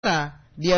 Dia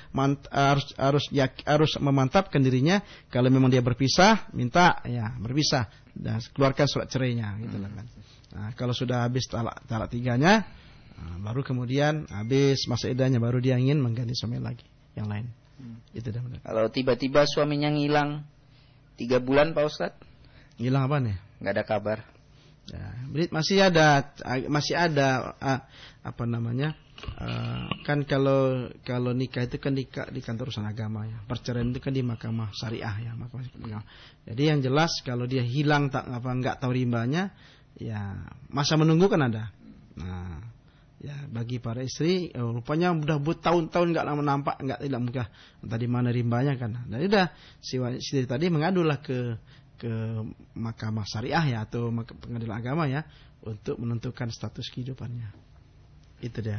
harus memantapkan dirinya. Kalau memang dia berpisah, minta ya berpisah dan keluarkan surat cerainya gitu kan. Nah, kalau sudah habis talak tiganya, baru kemudian habis masa iddahnya baru dia ingin mengganti suami lagi yang lain. Itu dah benar. Kalau tiba-tiba suaminya ngilang 3 bulan Pak Ustadz? Ngilang apa nih? Nggak ada kabar. Ya, masih ada apa namanya? Kan kalau nikah itu kan di kantor urusan agama ya. Perceraian itu kan di mahkamah syariah ya, mahkamah. Jadi yang jelas kalau dia hilang enggak tahu rimbanya, ya masa menunggu kan ada. Nah, ya bagi para istri rupanya udah bertahun-tahun enggak nampak, tidak mudah entah di mana rimbanya kan. Dan udah si istri tadi mengadulah ke mahkamah syariah ya atau pengadilan agama ya untuk menentukan status kehidupannya. Itu dia.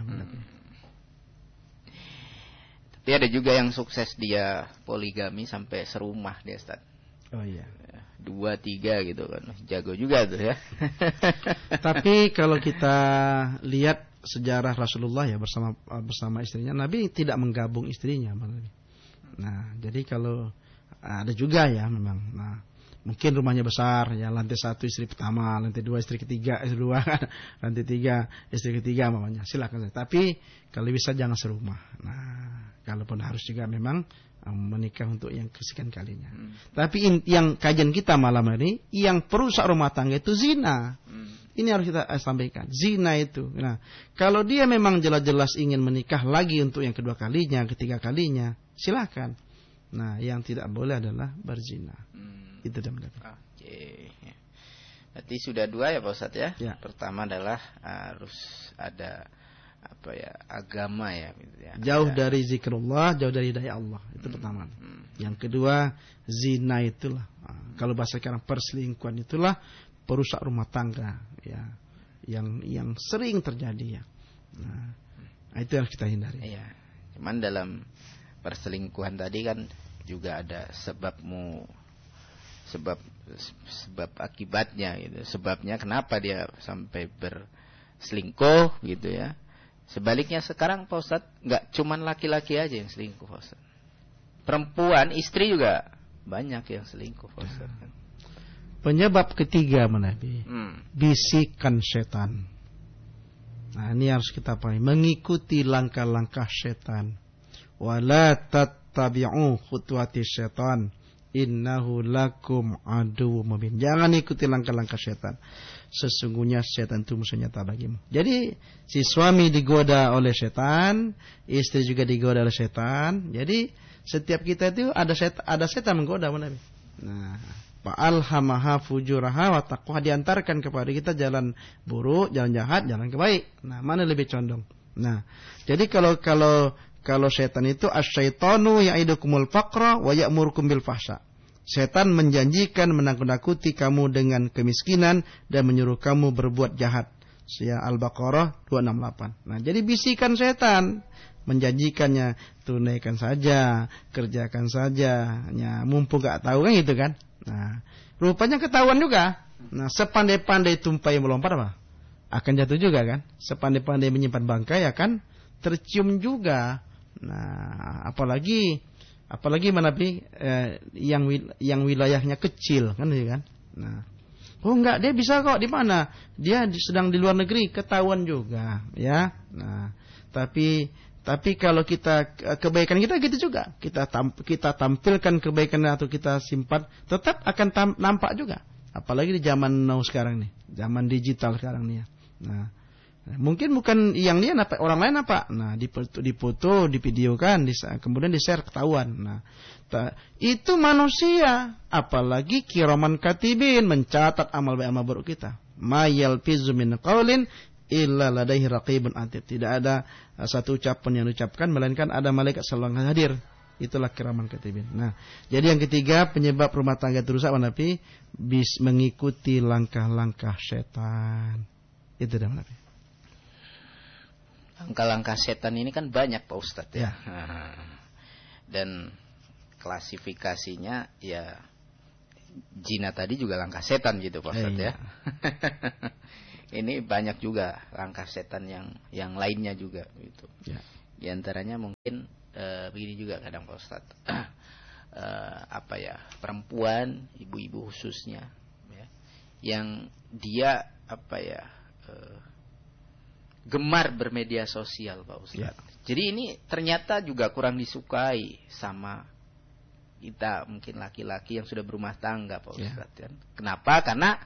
Tapi ada juga yang sukses dia poligami sampai serumah dia, Ustaz. Oh iya. 2, 3 gitu kan. Jago juga tuh ya. Tapi kalau kita lihat sejarah Rasulullah ya bersama istrinya, Nabi tidak menggabung istrinya. Nah, jadi kalau ada juga ya memang. Nah, mungkin rumahnya besar, ya lantai 1 istri pertama, lantai 2 istri ketiga, istri 2, lantai 3 istri ketiga mamanya. Silakan. Tapi kalau bisa jangan serumah. Nah, kalaupun harus juga memang menikah untuk yang kesekian kalinya. Tapi yang kajian kita malam ini, yang perusak rumah tangga itu zina. Ini harus kita sampaikan. Zina itu. Nah, kalau dia memang jelas-jelas ingin menikah lagi untuk yang kedua kalinya, ketiga kalinya, silakan. Nah, yang tidak boleh adalah berzina. Itu dah benar. Oke. Berarti sudah 2 ya Pak Ustadz ya? Ya. Pertama adalah harus ada agama ya, gitu ya. Jauh dari zikrullah, jauh dari hidayah Allah. Itu pertama. Yang kedua, zina itulah. Kalau bahasa sekarang perselingkuhan itulah perusak rumah tangga ya. Yang sering terjadi ya. Nah, itu yang kita hindari. Iya. Cuman dalam perselingkuhan tadi kan juga ada sebab akibatnya gitu. Sebabnya kenapa dia sampai berselingkuh gitu ya. Sebaliknya sekarang Pak Ustadz enggak cuman laki-laki aja yang selingkuh Pak Ustadz. Perempuan, istri juga banyak yang selingkuh Pak Ustadz. Penyebab ketiga Nabi, bisikan setan. Nah, ini harus kita pahami, mengikuti langkah-langkah setan. Wala tattabi'u khutuwati syaitan innahu lakum aduwwum mubin. Jangan ikuti langkah-langkah setan. Sesungguhnya setan itu musuh nyata bagimu. Jadi si suami digoda oleh setan, istri juga digoda oleh setan. Jadi setiap kita itu ada setan menggoda Nabi. Nah, fa'alhamaha fujuraha wa taqwa, diantarkan kepada kita jalan buruk, jalan jahat, jalan kebaik. Nah, mana lebih condong? Nah, jadi kalau setan itu asyaitanu ya'idukumul faqra wa ya'murukum bil fahsya. Setan menjanjikan menakut-nakuti kamu dengan kemiskinan dan menyuruh kamu berbuat jahat. Ya, Al-Baqarah 268. Nah, jadi bisikan setan menjanjikannya, tunaikan saja, kerjakan saja, ya, mumpung gak tahu kan gitu kan. Nah, rupanya ketahuan juga. Nah, sepandai-pandai tupai melompat apa? Akan jatuh juga kan. Sepandai-pandai menyimpan bangkai akan tercium juga. Nah, apalagi Nabi yang wilayahnya kecil kan gitu kan. Nah, oh enggak, dia bisa kok di mana? Dia sedang di luar negeri, ketahuan juga, ya. Nah, tapi kalau kita kebaikan kita gitu juga. Kita tampilkan kebaikan atau kita simpan, tetap akan nampak juga. Apalagi di zaman now sekarang nih, zaman digital sekarang nih ya. Nah, mungkin bukan yang dia nampak, orang lain nampak. Nah, difoto, divideokan, kemudian di-share, ketahuan. Nah, itu manusia, apalagi kiraman katibin, mencatat amal baik amal buruk kita. Ma yalfizu min qaulin illa ladaihi raqibun atid. Tidak ada satu ucapan yang diucapkan melainkan ada malaikat selalu hadir. Itulah kiraman katibin. Nah, jadi yang ketiga penyebab rumah tangga rusak Nabi mengikuti langkah-langkah setan. Itu dah Nabi. Langkah-langkah setan ini kan banyak Pak Ustadz ya. Dan klasifikasinya ya zina tadi juga langkah setan gitu Pak Ustadz ya. Ini banyak juga langkah setan yang lainnya juga gitu. Ya. Di antaranya mungkin begini juga kadang Pak Ustadz. Perempuan, ibu-ibu khususnya, ya, yang dia gemar bermedia sosial Pak Ustadz. Ya. Jadi ini ternyata juga kurang disukai sama kita, mungkin laki-laki yang sudah berumah tangga Pak Ustadz. Ya. Kenapa? Karena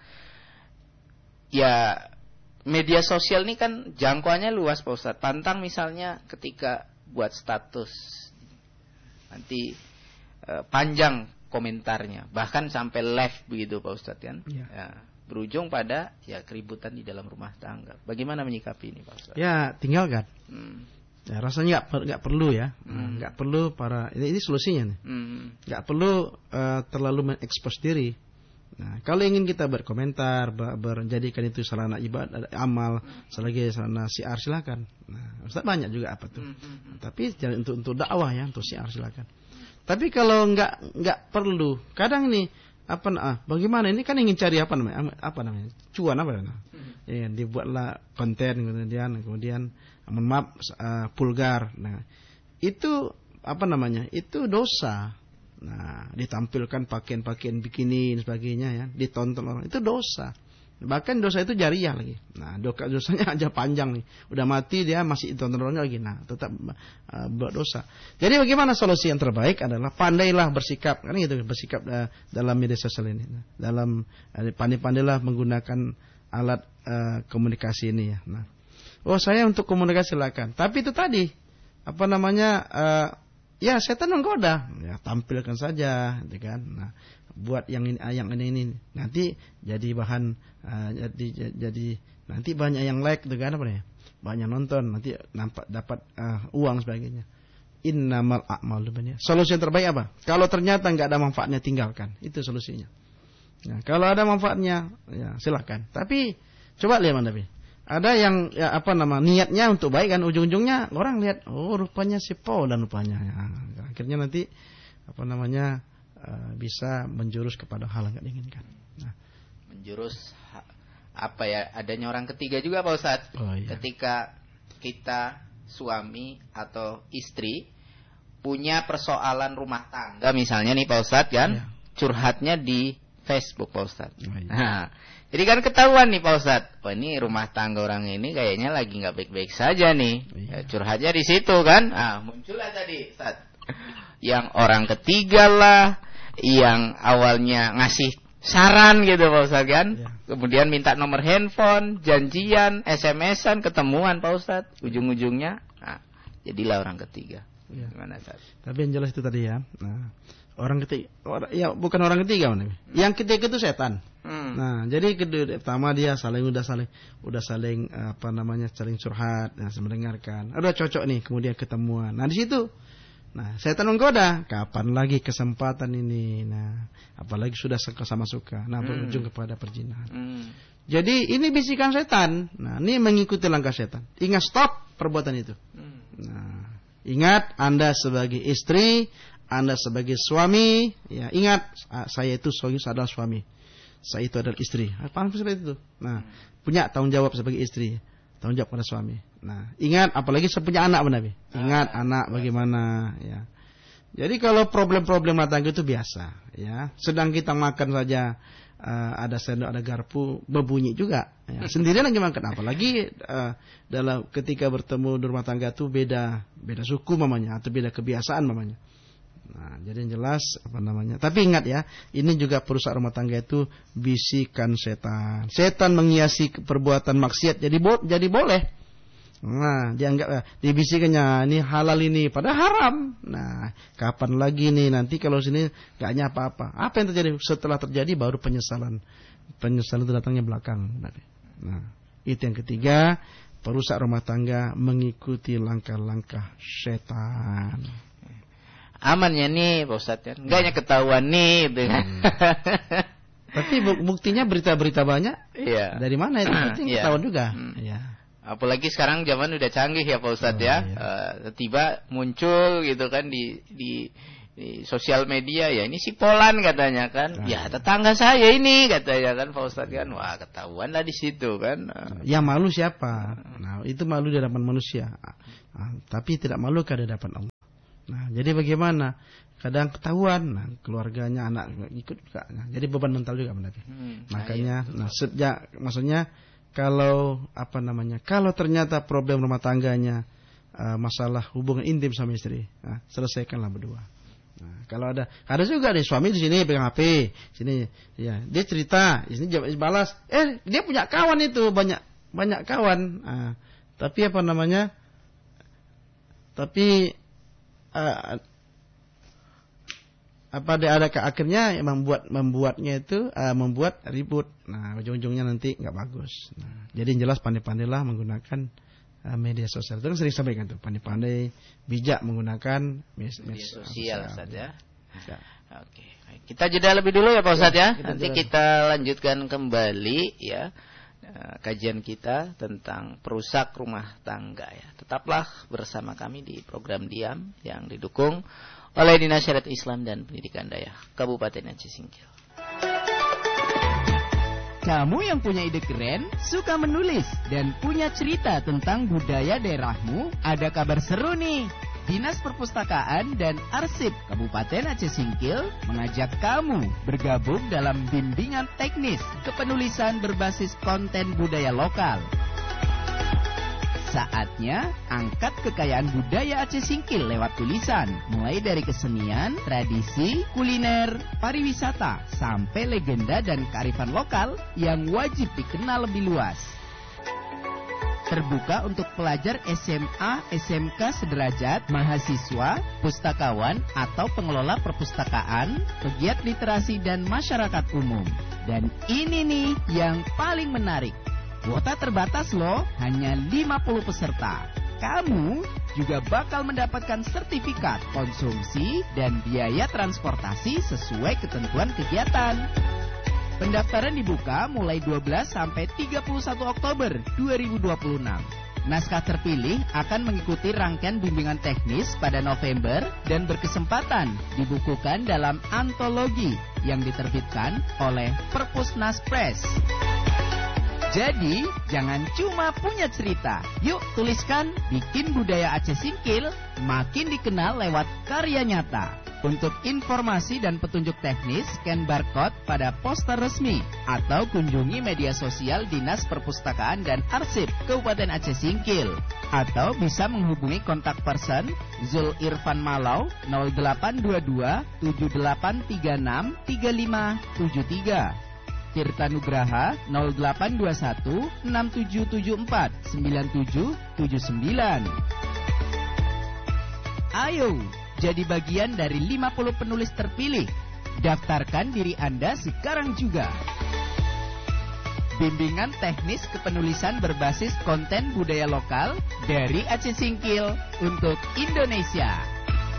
ya media sosial ini kan jangkauannya luas Pak Ustadz. Pantang misalnya ketika buat status, nanti panjang komentarnya, bahkan sampai live begitu Pak Ustadz kan. Ya, berujung pada ya keributan di dalam rumah tangga. Bagaimana menyikapi ini Pak Ustadz? Ya tinggalkan. Ya, rasanya nggak perlu ya, nggak perlu ini solusinya nih. Nggak perlu terlalu mengekspos diri. Nah, kalau ingin kita berkomentar, menjadikan itu sarana ibadah, amal, selagi sarana syiar silakan. Nah, Ustaz banyak juga apa tuh. Tapi jangan untuk dakwah ya, untuk syiar silakan. Tapi kalau nggak perlu, kadang nih bagaimana ini kan ingin cari apa namanya cuan ya, dibuatlah konten kemudian maaf vulgar. Nah, itu itu dosa. Nah, ditampilkan pakaian-pakaian bikini dan sebagainya ya, ditonton orang, itu dosa. Bahkan dosa itu jariah lagi. Nah, dosanya aja panjang nih. Udah mati dia masih ditonton orang lagi. Nah, tetap berdosa. Jadi bagaimana solusi yang terbaik adalah pandailah bersikap. Kan gitu, bersikap dalam media sosial ini. Pandai-pandailah menggunakan alat komunikasi ini ya. Nah, saya untuk komunikasi silakan. Tapi itu tadi ya setan menggoda, ya tampilkan saja, gitu kan. Nah, buat yang ini nanti jadi bahan, jadi nanti banyak yang like, gitu kan banyak nonton, nanti dapat uang sebagainya. Innamal a'malu binniyat. Solusi yang terbaik apa? Kalau ternyata nggak ada manfaatnya, tinggalkan. Itu solusinya. Nah, kalau ada manfaatnya, ya silakan. Tapi coba lihat Nabi. Ada yang niatnya untuk baik kan, ujung-ujungnya orang lihat rupanya si dan rupanya ya. Akhirnya nanti bisa menjurus kepada hal yang tidak diinginkan. Nah, menjurus adanya orang ketiga juga Pak Ustadz. Iya. Ketika kita suami atau istri punya persoalan rumah tangga misalnya nih Pak Ustadz kan, iya, curhatnya di Facebook Pak Ustadz. Iya. Nah, jadi kan ketahuan nih Pak Ustadz, ini rumah tangga orang ini kayaknya lagi nggak baik-baik saja nih. Iya. Curhatnya di situ kan. Muncullah tadi Ustadz, yang orang ketiga lah, yang awalnya ngasih saran gitu Pak Ustadz kan. Iya. Kemudian minta nomor handphone, janjian, SMS-an, ketemuan Pak Ustadz. Ujung-ujungnya, jadilah orang ketiga. Iya. Gimana Ustadz? Tapi yang jelas itu tadi ya. Nah, orang ketiga, bukan orang ketiga mana? Yang ketiga itu setan. Nah, jadi pertama dia saling saling curhat, mendengarkan. Ada cocok nih, kemudian ketemuan. Nah, di situ, setan menggoda. Kapan lagi kesempatan ini? Nah, apalagi sudah sama suka. Nah, berujung kepada perzinahan. Jadi ini bisikan setan. Nah, ini mengikuti langkah setan. Ingat, stop perbuatan itu. Nah, ingat Anda sebagai istri, Anda sebagai suami, ya ingat, saya itu adalah suami, saya itu adalah istri. Paham seperti itu. Nah, punya tanggung jawab sebagai istri, tanggung jawab pada suami. Nah, ingat, apalagi saya punya anak, Nabi. Ingat anak bagaimana, ya. Jadi kalau problem-problem rumah tangga itu biasa, ya. Sedang kita makan saja, ada sendok, ada garpu, berbunyi juga. Ya. Sendirian lagi makan, apalagi dalam ketika bertemu di rumah tangga itu beda suku mamanya, atau beda kebiasaan mamanya. Nah, jadi yang jelas Tapi ingat ya, ini juga perusak rumah tangga itu bisikan setan. Setan menghiasi perbuatan maksiat jadi boleh. Nah, dianggap dibisikannya ini halal ini padahal haram. Nah, kapan lagi nih nanti kalau sini enggak nyapa apa. Apa yang terjadi setelah terjadi baru penyesalan. Penyesalan itu datangnya belakang. Nah, itu yang ketiga, perusak rumah tangga mengikuti langkah-langkah setan. Amannya nih Pak Ustadz kan, enggaknya ketahuan nih gitu kan. Tapi buktinya berita-berita banyak. Iya. Dari mana itu? Berarti ketahuan juga. Iya. Apalagi sekarang zaman udah canggih ya Pak Ustadz ya. Iya. Tiba muncul gitu kan di sosial media, ya ini si Polan katanya kan. Ya tetangga saya ini katanya kan Pak Ustadz kan. Wah, ketahuan lah di situ kan. Yang malu siapa? Nah, itu malu di hadapan manusia. Tapi tidak malu ke hadapan Allah. Nah, jadi bagaimana? Kadang ketahuan, keluarganya, anak ikut juga. Nah, jadi beban mental juga benar. Makanya, maksudnya kalau kalau ternyata problem rumah tangganya masalah hubungan intim sama istri, selesaikanlah berdua. Nah, kalau ada juga nih suami di sini pegang HP, sini ya dia cerita, di sini balas, dia punya kawan itu banyak kawan, tapi akhirnya membuatnya itu membuat ribut. Nah, ujung-ujungnya nanti nggak bagus. Nah, jadi yang jelas pandai-pandailah menggunakan media sosial. Itu sering sampaikan tuh, pandai-pandai bijak menggunakan media sosial saja. Ya. Oke, kita jeda lebih dulu ya Pak Ustadz ya. Nanti kita lanjutkan kembali ya kajian kita tentang perusak rumah tangga ya. Tetaplah bersama kami di program Diam yang didukung oleh Dinas Syariat Islam dan Pendidikan Daya Kabupaten Aceh Singkil. Kamu yang punya ide keren, suka menulis, dan punya cerita tentang budaya daerahmu, ada kabar seru nih. Dinas Perpustakaan dan Arsip Kabupaten Aceh Singkil mengajak kamu bergabung dalam bimbingan teknis kepenulisan berbasis konten budaya lokal. Saatnya angkat kekayaan budaya Aceh Singkil lewat tulisan, mulai dari kesenian, tradisi, kuliner, pariwisata, sampai legenda dan kearifan lokal yang wajib dikenal lebih luas. Terbuka untuk pelajar SMA, SMK sederajat, mahasiswa, pustakawan, atau pengelola perpustakaan, pegiat literasi dan masyarakat umum. Dan ini nih yang paling menarik. Kuota terbatas loh, hanya 50 peserta. Kamu juga bakal mendapatkan sertifikat konsumsi dan biaya transportasi sesuai ketentuan kegiatan. Pendaftaran dibuka mulai 12 sampai 31 Oktober 2026. Naskah terpilih akan mengikuti rangkaian bimbingan teknis pada November dan berkesempatan dibukukan dalam antologi yang diterbitkan oleh Perpusnas Press. Jadi, jangan cuma punya cerita. Yuk tuliskan, bikin budaya Aceh Singkil makin dikenal lewat karya nyata. Untuk informasi dan petunjuk teknis, scan barcode pada poster resmi atau kunjungi media sosial Dinas Perpustakaan dan Arsip Kabupaten Aceh Singkil. Atau bisa menghubungi kontak person Zul Irfan Malau 0822 7836 3573. Tirta Nugraha 0821 6774 9779. Ayo, jadi bagian dari 50 penulis terpilih. Daftarkan diri Anda sekarang juga. Bimbingan teknis kepenulisan berbasis konten budaya lokal dari Aceh Singkil untuk Indonesia.